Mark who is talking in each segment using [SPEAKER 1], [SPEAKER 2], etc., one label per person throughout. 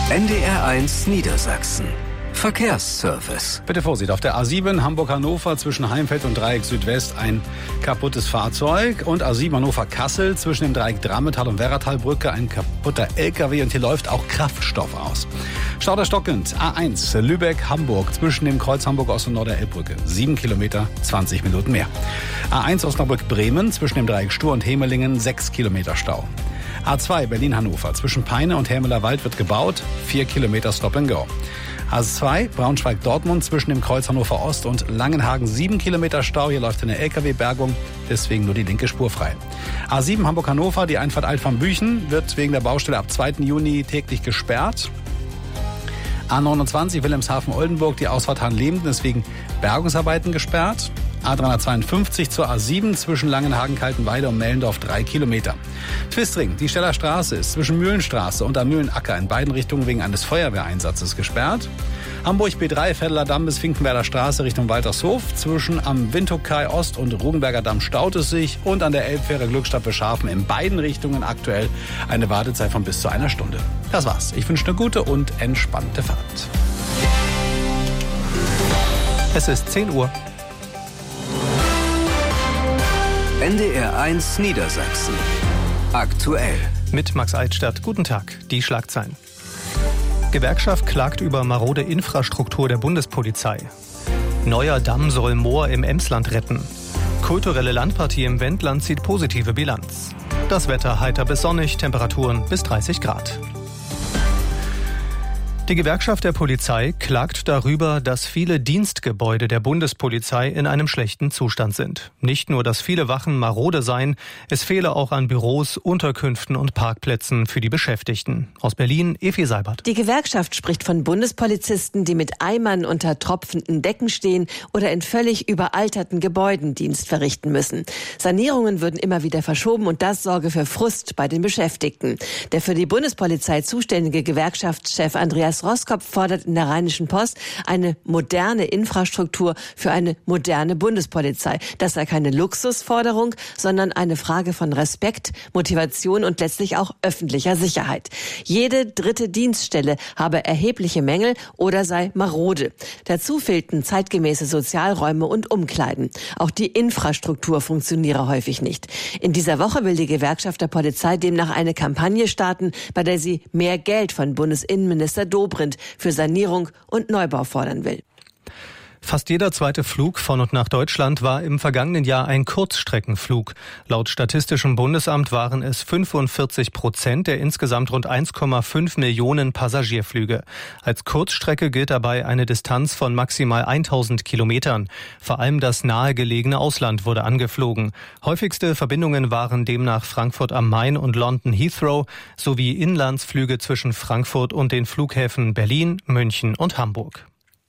[SPEAKER 1] NDR1 Niedersachsen. Verkehrsservice.
[SPEAKER 2] Bitte Vorsicht, auf der A7 Hamburg-Hannover zwischen Heimfeld und Dreieck Südwest ein kaputtes Fahrzeug und A7 Hannover-Kassel zwischen dem Dreieck Drammetal und Werratalbrücke ein kaputter LKW und hier läuft auch Kraftstoff aus. Stauder stockend, A1 Lübeck-Hamburg zwischen dem Kreuz Hamburg-Ost und Nord-der-Elbbrücke. 7 Kilometer, 20 Minuten mehr. A1 Osnabrück-Bremen zwischen dem Dreieck Stur und Hemelingen 6 Kilometer Stau. A2 Berlin-Hannover zwischen Peine und Hermeler Wald wird gebaut, 4 Kilometer Stop and Go. A2 Braunschweig-Dortmund zwischen dem Kreuz Hannover Ost und Langenhagen 7 Kilometer Stau. Hier läuft eine LKW-Bergung, deswegen nur die linke Spur frei. A7 Hamburg-Hannover, die Einfahrt Alt-Van-Büchen wird wegen der Baustelle ab 2. Juni täglich gesperrt. A29 Wilhelmshaven-Oldenburg, die Ausfahrt Hahnlemden ist wegen Bergungsarbeiten gesperrt. A352 zur A7 zwischen Langenhagen-Kaltenweide und Mellendorf 3 Kilometer. Twistring, die Steller Straße ist zwischen Mühlenstraße und am Mühlenacker in beiden Richtungen wegen eines Feuerwehreinsatzes gesperrt. Hamburg B3 Vetteler Damm bis Finkenwerder Straße Richtung Waltershof. Zwischen am Windhoek-Kai Ost und Rugenberger Damm staut es sich. Und an der Elbfähre Glückstadt Beschafen in beiden Richtungen aktuell eine Wartezeit von bis zu einer Stunde. Das war's. Ich wünsche eine gute und entspannte Fahrt.
[SPEAKER 3] Es ist 10 Uhr.
[SPEAKER 1] NDR1 Niedersachsen. Aktuell.
[SPEAKER 3] Mit Max Altstadt. Guten Tag. Die Schlagzeilen. Gewerkschaft klagt über marode Infrastruktur der Bundespolizei. Neuer Damm soll Moor im Emsland retten. Kulturelle Landpartie im Wendland zieht positive Bilanz. Das Wetter heiter bis sonnig, Temperaturen bis 30 Grad. Die Gewerkschaft der Polizei klagt darüber, dass viele Dienstgebäude der Bundespolizei in einem schlechten Zustand sind. Nicht nur, dass viele Wachen marode seien, es fehle auch an Büros, Unterkünften und Parkplätzen für die Beschäftigten. Aus Berlin, Evi Seibert.
[SPEAKER 4] Die Gewerkschaft spricht von Bundespolizisten, die mit Eimern unter tropfenden Decken stehen oder in völlig überalterten Gebäuden Dienst verrichten müssen. Sanierungen würden immer wieder verschoben und das sorge für Frust bei den Beschäftigten. Der für die Bundespolizei zuständige Gewerkschaftschef Andreas Roskopf fordert in der Rheinischen Post eine moderne Infrastruktur für eine moderne Bundespolizei. Das sei keine Luxusforderung, sondern eine Frage von Respekt, Motivation und letztlich auch öffentlicher Sicherheit. Jede dritte Dienststelle habe erhebliche Mängel oder sei marode. Dazu fehlten zeitgemäße Sozialräume und Umkleiden. Auch die Infrastruktur funktioniere häufig nicht. In dieser Woche will die Gewerkschaft der Polizei demnach eine Kampagne starten, bei der sie mehr Geld von Bundesinnenminister Dobrindt für Sanierung und Neubau fordern will.
[SPEAKER 3] Fast jeder zweite Flug von und nach Deutschland war im vergangenen Jahr ein Kurzstreckenflug. Laut Statistischem Bundesamt waren es 45% der insgesamt rund 1,5 Millionen Passagierflüge. Als Kurzstrecke gilt dabei eine Distanz von maximal 1000 Kilometern. Vor allem das nahegelegene Ausland wurde angeflogen. Häufigste Verbindungen waren demnach Frankfurt am Main und London Heathrow sowie Inlandsflüge zwischen Frankfurt und den Flughäfen Berlin, München und Hamburg.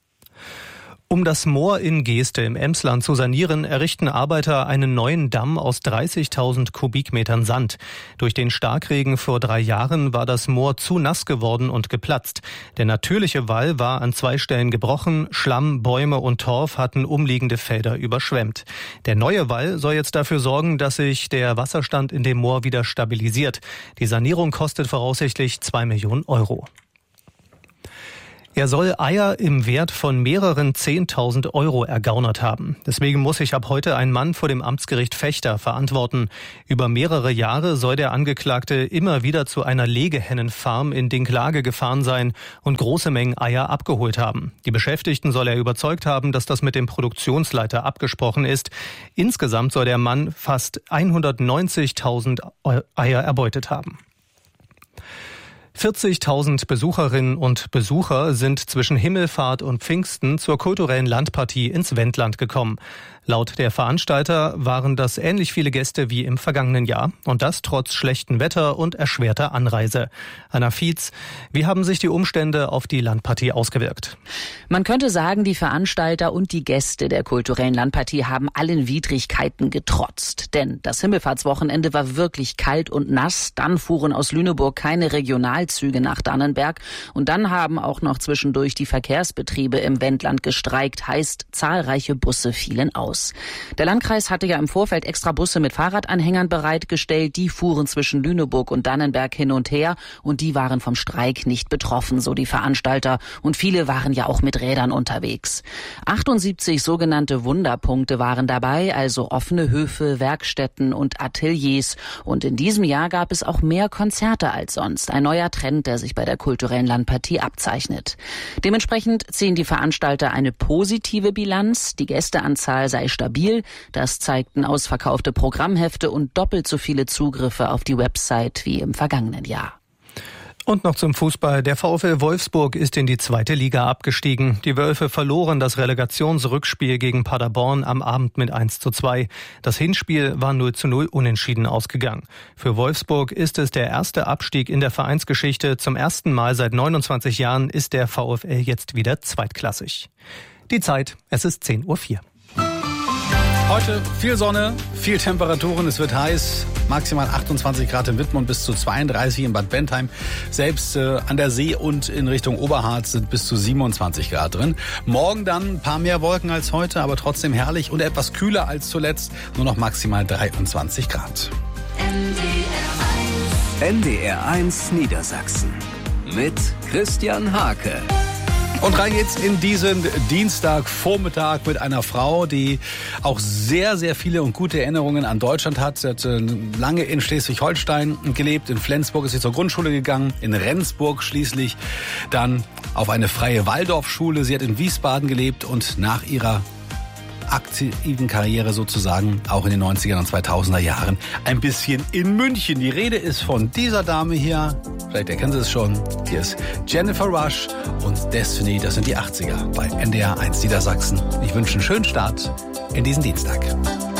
[SPEAKER 3] Um das Moor in Geeste im Emsland zu sanieren, errichten Arbeiter einen neuen Damm aus 30.000 Kubikmetern Sand. Durch den Starkregen vor 3 Jahren war das Moor zu nass geworden und geplatzt. Der natürliche Wall war an 2 Stellen gebrochen, Schlamm, Bäume und Torf hatten umliegende Felder überschwemmt. Der neue Wall soll jetzt dafür sorgen, dass sich der Wasserstand in dem Moor wieder stabilisiert. Die Sanierung kostet voraussichtlich 2 Millionen Euro. Er soll Eier im Wert von mehreren 10.000 Euro ergaunert haben. Deswegen muss sich ab heute ein Mann vor dem Amtsgericht Vechta verantworten. Über mehrere Jahre soll der Angeklagte immer wieder zu einer Legehennenfarm in Dinklage gefahren sein und große Mengen Eier abgeholt haben. Die Beschäftigten soll er überzeugt haben, dass das mit dem Produktionsleiter abgesprochen ist. Insgesamt soll der Mann fast 190.000 Eier erbeutet haben. 40.000 Besucherinnen und Besucher sind zwischen Himmelfahrt und Pfingsten zur kulturellen Landpartie ins Wendland gekommen. Laut der Veranstalter waren das ähnlich viele Gäste wie im vergangenen Jahr. Und das trotz schlechtem Wetter und erschwerter Anreise. Anna Fietz, wie haben sich die Umstände auf die Landpartie ausgewirkt?
[SPEAKER 5] Man könnte sagen, die Veranstalter und die Gäste der kulturellen Landpartie haben allen Widrigkeiten getrotzt. Denn das Himmelfahrtswochenende war wirklich kalt und nass. Dann fuhren aus Lüneburg keine Regionalzüge nach Dannenberg. Und dann haben auch noch zwischendurch die Verkehrsbetriebe im Wendland gestreikt. Heißt, zahlreiche Busse fielen aus. aus. Der Landkreis hatte ja im Vorfeld extra Busse mit Fahrradanhängern bereitgestellt. Die fuhren zwischen Lüneburg und Dannenberg hin und her und die waren vom Streik nicht betroffen, so die Veranstalter. Und viele waren ja auch mit Rädern unterwegs. 78 sogenannte Wunderpunkte waren dabei, also offene Höfe, Werkstätten und Ateliers. Und in diesem Jahr gab es auch mehr Konzerte als sonst. Ein neuer Trend, der sich bei der kulturellen Landpartie abzeichnet. Dementsprechend ziehen die Veranstalter eine positive Bilanz. Die Gästeanzahl sei stabil. Das zeigten ausverkaufte Programmhefte und doppelt so viele Zugriffe auf die Website wie im vergangenen Jahr.
[SPEAKER 3] Und noch zum Fußball. Der VfL Wolfsburg ist in die 2. Liga abgestiegen. Die Wölfe verloren das Relegationsrückspiel gegen Paderborn am Abend mit 1:2. Das Hinspiel war 0:0 unentschieden ausgegangen. Für Wolfsburg ist es der erste Abstieg in der Vereinsgeschichte. Zum ersten Mal seit 29 Jahren ist der VfL jetzt wieder zweitklassig. Die Zeit, es ist 10:04 Uhr.
[SPEAKER 2] Heute viel Sonne, viel Temperaturen, es wird heiß, maximal 28 Grad in Wittmund, bis zu 32 in Bad Bentheim. Selbst an der See und in Richtung Oberharz sind bis zu 27 Grad drin. Morgen dann ein paar mehr Wolken als heute, aber trotzdem herrlich und etwas kühler als zuletzt, nur noch maximal 23 Grad.
[SPEAKER 1] NDR1 Niedersachsen mit Christian Hake.
[SPEAKER 2] Und rein geht's in diesen Dienstagvormittag mit einer Frau, die auch sehr, sehr viele und gute Erinnerungen an Deutschland hat. Sie hat lange in Schleswig-Holstein gelebt, in Flensburg ist sie zur Grundschule gegangen, in Rendsburg schließlich dann auf eine freie Waldorfschule. Sie hat in Wiesbaden gelebt und nach ihrer aktiven Karriere sozusagen auch in den 90er und 2000er Jahren ein bisschen in München. Die Rede ist von dieser Dame hier, vielleicht erkennen Sie es schon, hier ist Jennifer Rush und Destiny, das sind die 80er bei NDR1 Niedersachsen. Ich wünsche einen schönen Start in diesen Dienstag.